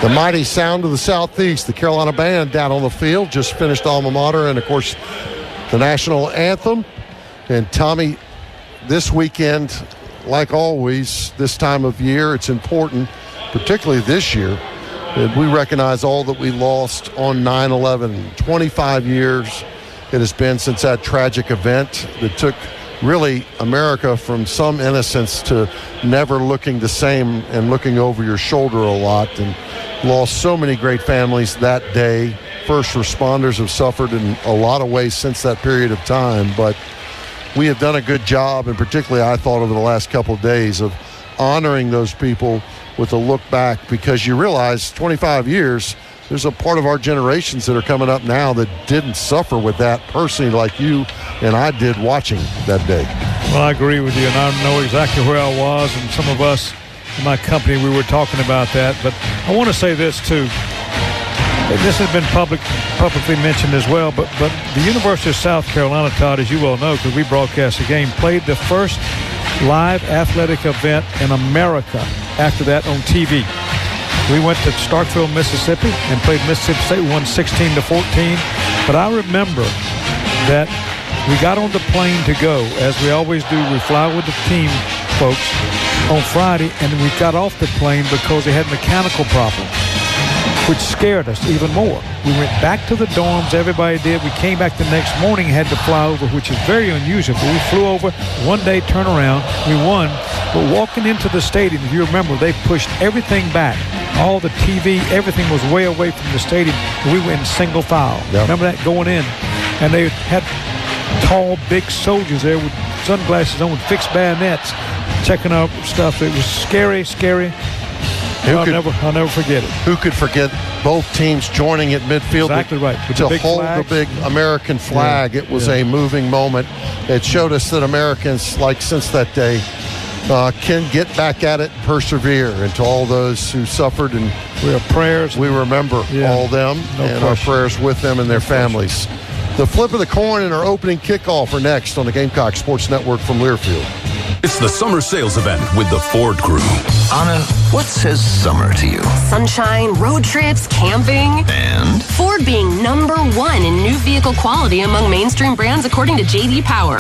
The mighty sound of the Southeast, the Carolina Band down on the field, just finished alma mater, and of course the national anthem. And Tommy, this weekend, like always, this time of year, it's important, particularly this year, that we recognize all that we lost on 9/11. 25 years it has been since that tragic event that took really America from some innocence to never looking the same and looking over your shoulder a lot, and lost so many great families that day. First responders have suffered in a lot of ways since that period of time, but we have done a good job, and particularly I thought over the last couple of days, of honoring those people with a look back, because you realize 25 years, there's a part of our generations that are coming up now that didn't suffer with that personally like you and I did watching that day. Well, I agree with you, and I know exactly where I was, and some of us in my company, we were talking about that. But I want to say this, too. This has been publicly mentioned as well, but the University of South Carolina, Todd, as you well know, because we broadcast the game, played the first live athletic event in America after that on TV. We went to Starkville, Mississippi, and played Mississippi State. We won 16-14. But I remember that we got on the plane to go, as we always do. We fly with the team folks on Friday, and we got off the plane because they had mechanical problems, which scared us even more. We went back to the dorms, everybody did. We came back the next morning, had to fly over, which is very unusual. But we flew over, one day turnaround, we won. But walking into the stadium, if you remember, they pushed everything back. All the TV, everything was way away from the stadium. We went in single file. Yep. Remember that, going in? And they had tall, big soldiers there with sunglasses on with fixed bayonets checking out stuff. It was scary, scary. I'll never forget it. Who could forget both teams joining at midfield? Exactly right. To hold the big American flag. It was a moving moment. It showed us that Americans, like since that day, can get back at it and persevere. And to all those who suffered, and we have prayers. We remember all them our prayers with them and their families. The flip of the coin and our opening kickoff are next on the Gamecock Sports Network from Learfield. It's the summer sales event with the Ford Crew. Anna, what says summer to you? Sunshine, road trips, camping. And? Ford being #1 in new vehicle quality among mainstream brands according to J.D. Power.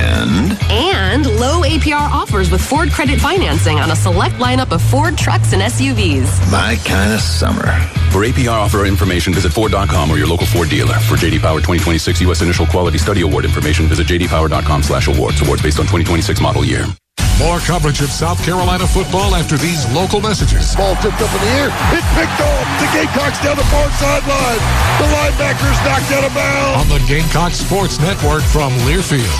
And low APR offers with Ford credit financing on a select lineup of Ford trucks and SUVs. My kind of summer. For APR offer information, visit Ford.com or your local Ford dealer. For J.D. Power 2026 U.S. Initial Quality Study Award information, visit jdpower.com/awards. Awards based on 2026 model year. More coverage of South Carolina football after these local messages. Ball tipped up in the air. It's picked off. The Gamecocks down the far sideline. The linebackers knocked out of bounds. On the Gamecock Sports Network from Learfield.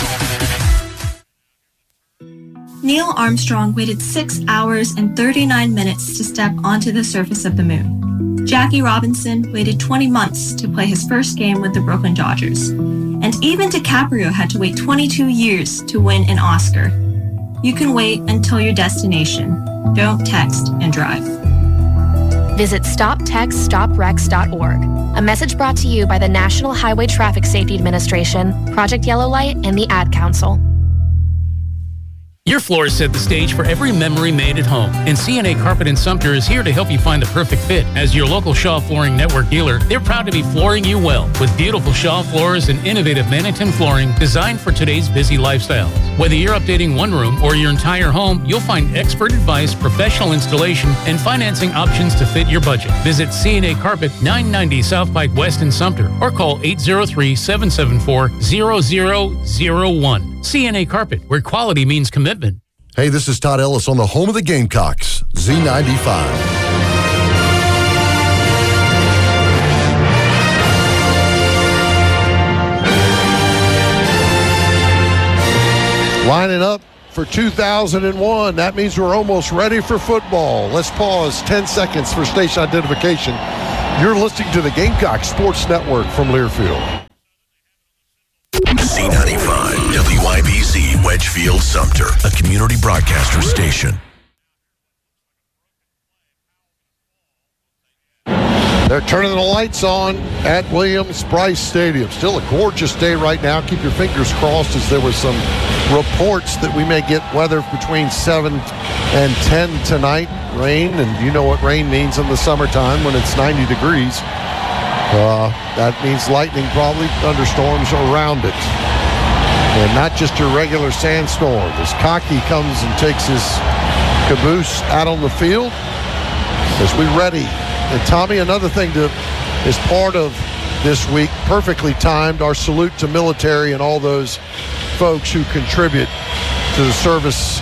Neil Armstrong waited 6 hours and 39 minutes to step onto the surface of the moon. Jackie Robinson waited 20 months to play his first game with the Brooklyn Dodgers. And even DiCaprio had to wait 22 years to win an Oscar. You can wait until your destination. Don't text and drive. Visit StopTextStopWrecks.org. A message brought to you by the National Highway Traffic Safety Administration, Project Yellow Light, and the Ad Council. Your floors set the stage for every memory made at home, and CNA Carpet in Sumter is here to help you find the perfect fit. As your local Shaw Flooring Network dealer, they're proud to be flooring you well with beautiful Shaw floors and innovative Manhattan flooring designed for today's busy lifestyles. Whether you're updating one room or your entire home, you'll find expert advice, professional installation, and financing options to fit your budget. Visit CNA Carpet, 990 South Pike West in Sumter, or call 803-774-0001. CNA Carpet, where quality means commitment. Hey, this is Todd Ellis on the home of the Gamecocks, Z95. Lining up for 2001. That means we're almost ready for football. Let's pause 10 seconds for station identification. You're listening to the Gamecock Sports Network from Learfield. Z95, WIBC, Wedgefield, Sumter, a community broadcaster station. They're turning the lights on at Williams-Brice Stadium. Still a gorgeous day right now. Keep your fingers crossed, as there were some reports that we may get weather between 7 and 10 tonight. Rain, and you know what rain means in the summertime when it's 90 degrees. That means lightning, probably thunderstorms around it. And not just your regular sandstorm. As Cocky comes and takes his caboose out on the field as we ready. And Tommy, another thing is part of this week, perfectly timed, our salute to military and all those folks who contribute to the services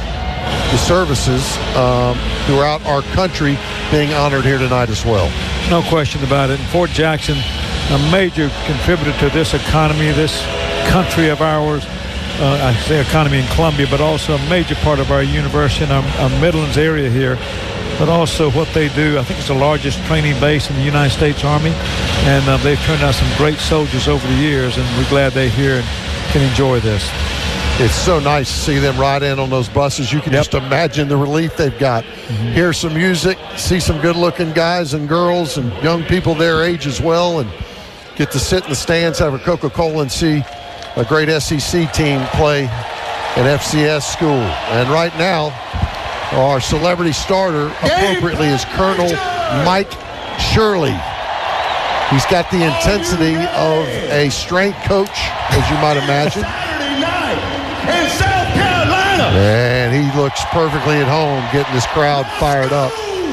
throughout our country being honored here tonight as well. No question about it. Fort Jackson, a major contributor to this economy, this country of ours. I say economy in Columbia, but also a major part of our university and our Midlands area here. But also what they do, I think it's the largest training base in the United States Army, and they've turned out some great soldiers over the years, and we're glad they're here and can enjoy this. It's so nice to see them ride in on those buses. You can just imagine the relief they've got. Hear some music, see some good-looking guys and girls and young people their age as well, and get to sit in the stands, have a Coca-Cola, and see a great SEC team play at FCS school. And right now, our celebrity starter appropriately is Colonel Mike Shirley. He's got the intensity of a strength coach, as you might imagine. Saturday night in South Carolina. And he looks perfectly at home, getting this crowd fired up.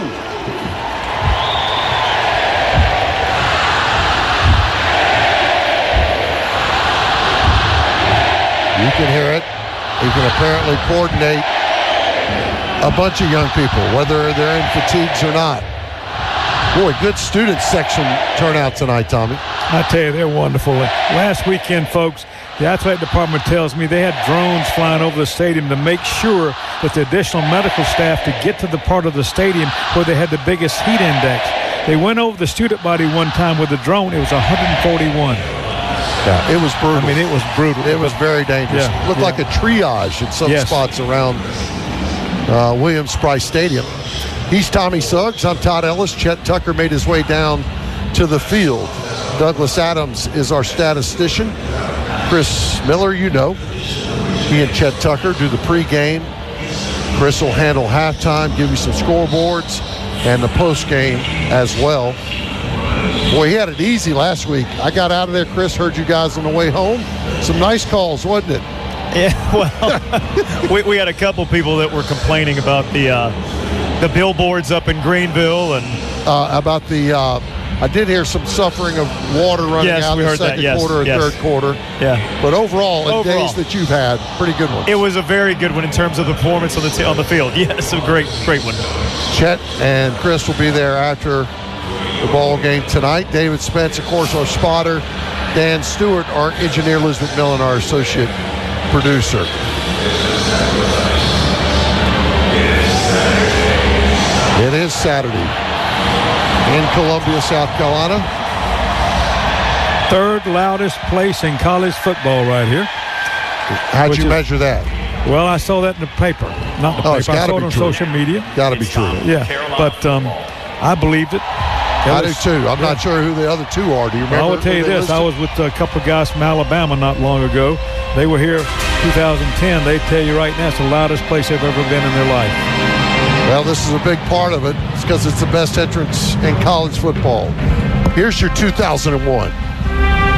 You can hear it. He can apparently coordinate a bunch of young people, whether they're in fatigues or not. Boy, good student section turnout tonight, Tommy. I tell you, they're wonderful. Last weekend, folks, the athletic department tells me they had drones flying over the stadium to make sure that the additional medical staff to get to the part of the stadium where they had the biggest heat index. They went over the student body one time with a drone. It was 141. Yeah, it was brutal. I mean, it was brutal. It was very dangerous. Yeah, Looked like a triage in some spots around Williams-Brice Stadium. He's Tommy Suggs. I'm Todd Ellis. Chet Tucker made his way down to the field. Douglas Adams is our statistician. Chris Miller, you know. He and Chet Tucker do the pregame. Chris will handle halftime, give you some scoreboards, and the postgame as well. Boy, he had it easy last week. I got out of there, Chris, heard you guys on the way home. Some nice calls, wasn't it? Yeah, well, we had a couple people that were complaining about the billboards up in Greenville and about the. I did hear some suffering of water running out in the second quarter or third quarter. Yeah, but overall, in days that you've had, pretty good one. It was a very good one in terms of the performance on the field. Yes, a great one. Chet and Chris will be there after the ball game tonight. David Spence, of course, our spotter. Dan Stewart, our engineer. Liz McMillan, our associate producer. It is Saturday in Columbia, South Carolina. Third loudest place in college football right here. How'd you measure that? Well, I saw that in the paper. Not in the paper. I saw it on social media. Got to be true. Yeah, but I believed it. I do too. I'm not sure who the other two are. Do you remember? I will tell you this. I was with a couple of guys from Alabama not long ago. They were here 2010. They tell you right now it's the loudest place they've ever been in their life. Well, this is a big part of it. It's because it's the best entrance in college football. Here's your 2001